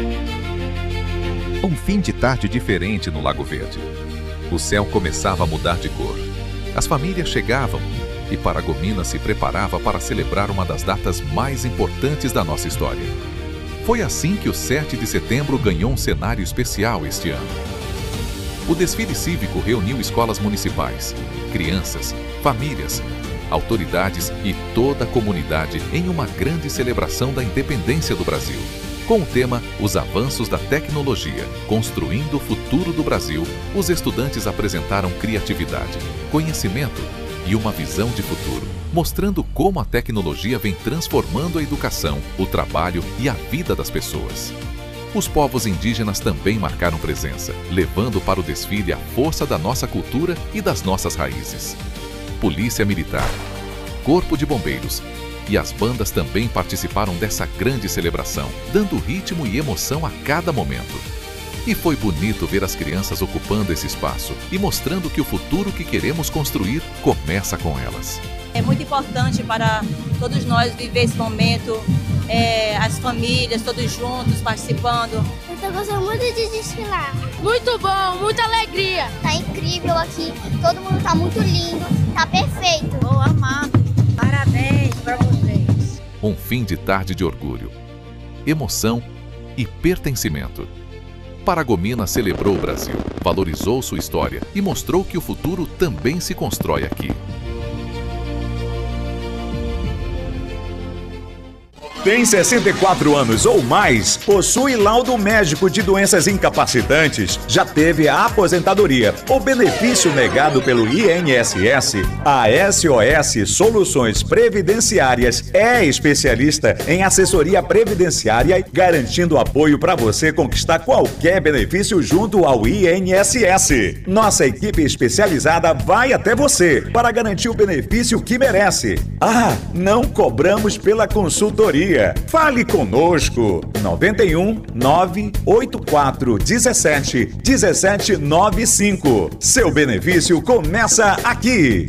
Um fim de tarde diferente no Lago Verde. O céu começava a mudar de cor. As famílias chegavam e Paragominas se preparava para celebrar uma das datas mais importantes da nossa história. Foi assim que o 7 de setembro ganhou um cenário especial este ano. O desfile cívico reuniu escolas municipais, crianças, famílias, autoridades e toda a comunidade em uma grande celebração da independência do Brasil. Com o tema Os Avanços da Tecnologia, Construindo o Futuro do Brasil, os estudantes apresentaram criatividade, conhecimento e uma visão de futuro, mostrando como a tecnologia vem transformando a educação, o trabalho e a vida das pessoas. Os povos indígenas também marcaram presença, levando para o desfile a força da nossa cultura e das nossas raízes. Polícia Militar, Corpo de Bombeiros e as bandas também participaram dessa grande celebração, dando ritmo e emoção a cada momento. E foi bonito ver as crianças ocupando esse espaço e mostrando que o futuro que queremos construir começa com elas. É muito importante para todos nós viver esse momento, as famílias, todos juntos, participando. Eu tô gostando muito de desfilar. Muito bom, muita alegria. Tá incrível aqui, todo mundo tá muito lindo, tá perfeito. Tô amado, parabéns para vocês. Um fim de tarde de orgulho, emoção e pertencimento. Paragominas celebrou o Brasil, valorizou sua história e mostrou que o futuro também se constrói aqui. Tem 64 anos ou mais, possui laudo médico de doenças incapacitantes, já teve a aposentadoria ou benefício negado pelo INSS, a SOS Soluções Previdenciárias é especialista em assessoria previdenciária, garantindo apoio para você conquistar qualquer benefício junto ao INSS. Nossa equipe especializada vai até você para garantir o benefício que merece. Ah, não cobramos pela consultoria. Fale conosco. 91 984 17 1795. Seu benefício começa aqui.